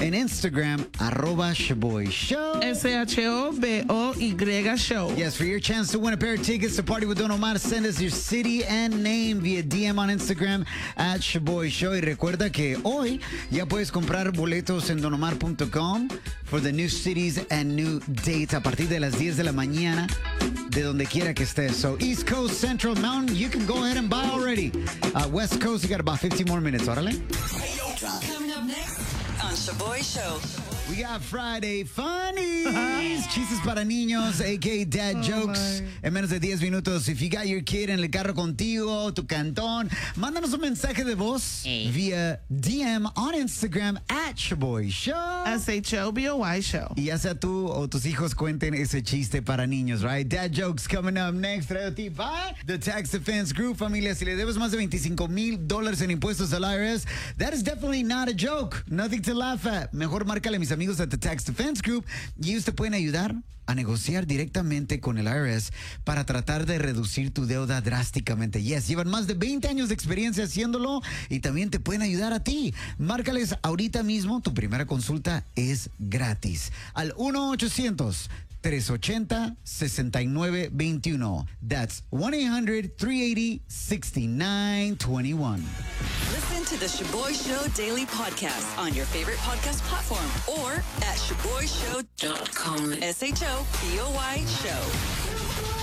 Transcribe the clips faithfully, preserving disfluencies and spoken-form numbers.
En Instagram, arroba Shoboy Show. S H O B O Y Show. Yes, for your chance to win a pair of tickets to Party with Don Omar, send us your city and name via D M on Instagram at Shoboy Show. Y recuerda que hoy ya puedes comprar boletos en don omar punto com for the new cities and new dates a partir de las diez de la mañana, de donde quiera que estés. So East Coast, Central, Mountain, you can go ahead and buy already. Uh, West Coast, you got about fifteen more minutes. Órale. Coming up next on Shoboy Show. We got Friday Funnies, chistes para niños, a k a. Dad Oh, Jokes, my. en menos de diez minutos. If you got your kid en el carro contigo, tu cantón, mándanos un mensaje de voz Hey. vía D M on Instagram at Shoboy Show. S H O B O Y Show. Y ya sea tú o tus hijos cuenten ese chiste para niños, right? Dad Jokes coming up next. Traído a ti by The Tax Defense Group. Familia, si le debes más de veinticinco mil dólares en impuestos al I R S, that is definitely not a joke. Nothing to laugh at. Mejor márcale a mis amigos at The Tax Defense Group y ellos te pueden ayudar a negociar directamente con el I R S para tratar de reducir tu deuda drásticamente. Yes, llevan más de veinte años de experiencia haciéndolo y también te pueden ayudar a ti. Márcales ahorita mismo. Tu primera consulta es gratis. Al uno ochocientos, tres ochenta, sesenta y nueve veintiuno. That's one eight hundred, three eighty, sixty-nine twenty-one. Listen to the Shoboy Show Daily Podcast on your favorite podcast platform or at shoboy show dot com. S H O B O Y Show.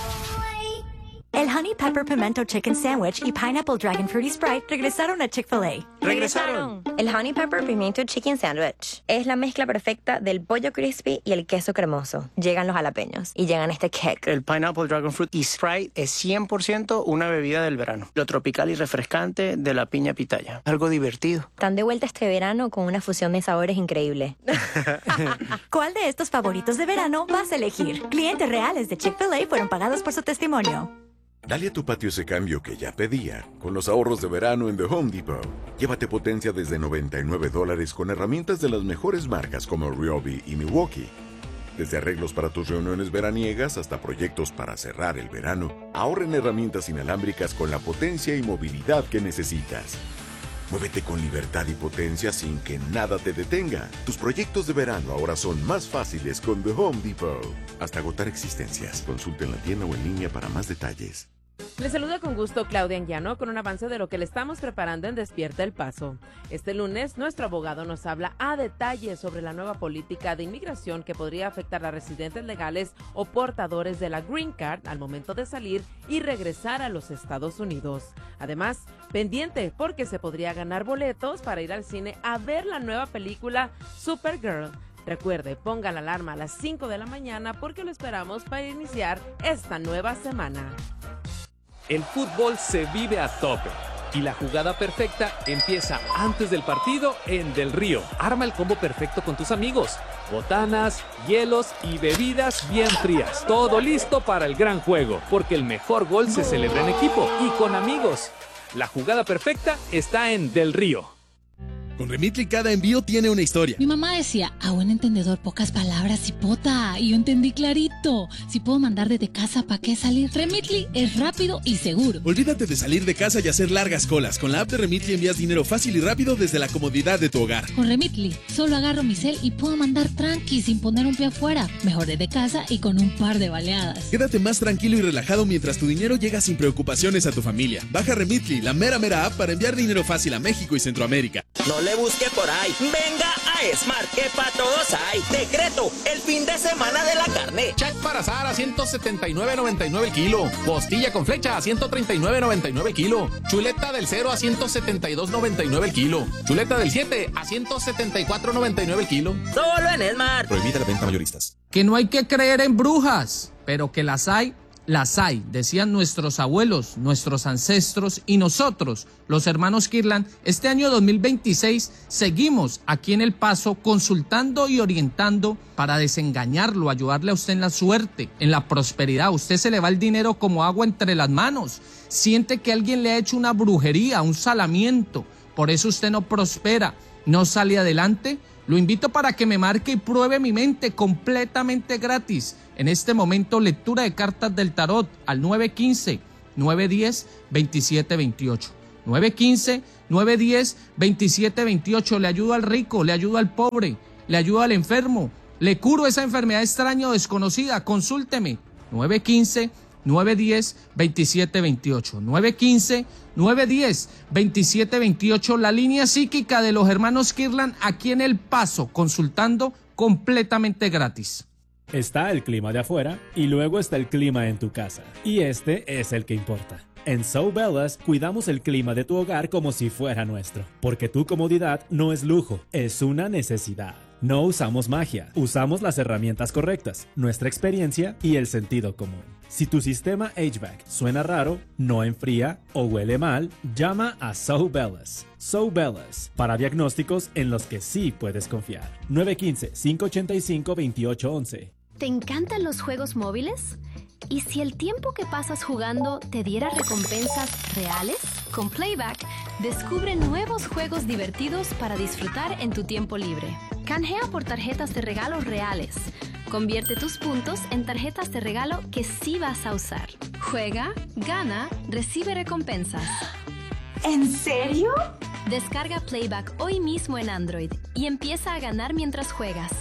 El Honey Pepper Pimento Chicken Sandwich y Pineapple Dragon Fruity Sprite regresaron a Chick-fil-A. ¡Regresaron! El Honey Pepper Pimiento Chicken Sandwich es la mezcla perfecta del pollo crispy y el queso cremoso. Llegan los jalapeños y llegan este kick. El Pineapple Dragon Fruit y Sprite es cien por ciento una bebida del verano. Lo tropical y refrescante de la piña pitaya. Algo divertido. Están de vuelta este verano con una fusión de sabores increíble. ¿Cuál de estos favoritos de verano vas a elegir? Clientes reales de Chick-fil-A fueron pagados por su testimonio. Dale a tu patio ese cambio que ya pedía, con los ahorros de verano en The Home Depot. Llévate potencia desde noventa y nueve dólares con herramientas de las mejores marcas como Ryobi y Milwaukee. Desde arreglos para tus reuniones veraniegas hasta proyectos para cerrar el verano, ahorra en herramientas inalámbricas con la potencia y movilidad que necesitas. Muévete con libertad y potencia sin que nada te detenga. Tus proyectos de verano ahora son más fáciles con The Home Depot. Hasta agotar existencias. Consulte en la tienda o en línea para más detalles. Les saluda con gusto Claudia Anguiano con un avance de lo que le estamos preparando en Despierta el Paso. Este lunes, nuestro abogado nos habla a detalle sobre la nueva política de inmigración que podría afectar a residentes legales o portadores de la Green Card al momento de salir y regresar a los Estados Unidos. Además, pendiente porque se podría ganar boletos para ir al cine a ver la nueva película Supergirl. Recuerde, ponga la alarma a las cinco de la mañana porque lo esperamos para iniciar esta nueva semana. El fútbol se vive a tope y la jugada perfecta empieza antes del partido en Del Río. Arma el combo perfecto con tus amigos. Botanas, hielos y bebidas bien frías. Todo listo para el gran juego, porque el mejor gol se celebra en equipo y con amigos. La jugada perfecta está en Del Río. Con Remitly cada envío tiene una historia. Mi mamá decía, a buen entendedor pocas palabras, cipota. Y yo entendí clarito. Si puedo mandar desde casa, ¿para qué salir? Remitly es rápido y seguro. Olvídate de salir de casa y hacer largas colas. Con la app de Remitly envías dinero fácil y rápido desde la comodidad de tu hogar. Con Remitly, solo agarro mi cel y puedo mandar tranqui sin poner un pie afuera. Mejor desde casa y con un par de baleadas. Quédate más tranquilo y relajado mientras tu dinero llega sin preocupaciones a tu familia. Baja Remitly, la mera mera app para enviar dinero fácil a México y Centroamérica. No le busque por ahí. Venga a Smart, que para todos hay. Decreto, el fin de semana de la carne. Check para asar a ciento setenta y nueve noventa y nueve el kilo. Costilla con flecha a ciento treinta y nueve noventa y nueve el kilo. Chuleta del cero a ciento setenta y dos noventa y nueve el kilo. Chuleta del siete a ciento setenta y cuatro noventa y nueve el kilo. Solo en Smart. Prohibida la venta mayoristas. Que no hay que creer en brujas, pero que las hay. Las hay, decían nuestros abuelos, nuestros ancestros y nosotros, los hermanos Kirlan. Este año dos mil veintiséis seguimos aquí en El Paso consultando y orientando para desengañarlo, ayudarle a usted en la suerte, en la prosperidad. A usted se le va el dinero como agua entre las manos. Siente que alguien le ha hecho una brujería, un salamiento. Por eso usted no prospera, no sale adelante. Lo invito para que me marque y pruebe mi mente completamente gratis. En este momento, lectura de cartas del tarot al nueve uno cinco, nueve uno cero, dos siete dos ocho. nueve uno cinco, nueve uno cero, dos siete dos ocho. Le ayudo al rico, le ayudo al pobre. le ayudo al enfermo, le curo esa enfermedad extraña o desconocida. Consúlteme. nueve uno cinco, nueve uno cero, dos siete dos ocho. nueve uno cinco, nueve uno cero, dos siete dos ocho. La línea psíquica de los hermanos Kirlan aquí en El Paso, consultando completamente gratis. Está el clima de afuera y luego está el clima en tu casa. Y este es el que importa. En So Bellas cuidamos el clima de tu hogar como si fuera nuestro, porque tu comodidad no es lujo, es una necesidad. No usamos magia, usamos las herramientas correctas, nuestra experiencia y el sentido común. Si tu sistema H V A C suena raro, no enfría o huele mal, llama a So Bellas. So Bellas, para diagnósticos en los que sí puedes confiar. nueve uno cinco, cinco ocho cinco, dos ocho uno uno. ¿Te encantan los juegos móviles? ¿Y si el tiempo que pasas jugando te diera recompensas reales? Con Playback, descubre nuevos juegos divertidos para disfrutar en tu tiempo libre. Canjea por tarjetas de regalo reales. Convierte tus puntos en tarjetas de regalo que sí vas a usar. Juega, gana, recibe recompensas. ¿En serio? Descarga Playback hoy mismo en Android y empieza a ganar mientras juegas.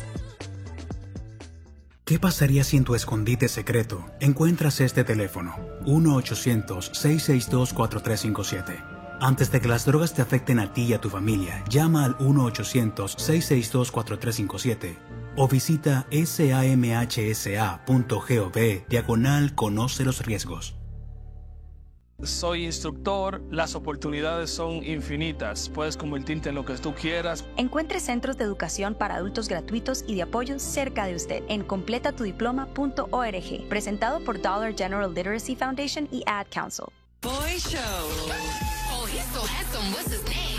¿Qué pasaría si en tu escondite secreto encuentras este teléfono? uno ochocientos, seiscientos sesenta y dos, cuatro tres cinco siete. Antes de que las drogas te afecten a ti y a tu familia, llama al uno ochocientos, seiscientos sesenta y dos, cuatro tres cinco siete o visita samhsa punto gov diagonal conoce los riesgos. Soy instructor, las oportunidades son infinitas, puedes convertirte en lo que tú quieras. Encuentre centros de educación para adultos gratuitos y de apoyo cerca de usted en completa tu diploma punto org, presentado por Dollar General Literacy Foundation y Ad Council. Boy Show. Oh, he's so handsome. What's his name?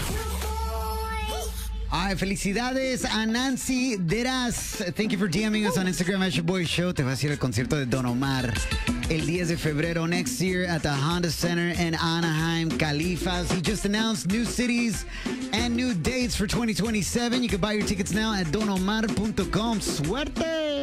Ay, felicidades a Nancy Deras. Thank you for DMing us on Instagram at Shaboy Show. Te vas a ir al concierto de Don Omar el diez de febrero next year at the Honda Center in Anaheim, Califas. He just announced new cities and new dates for twenty twenty-seven. You can buy your tickets now at don omar punto com. Suerte!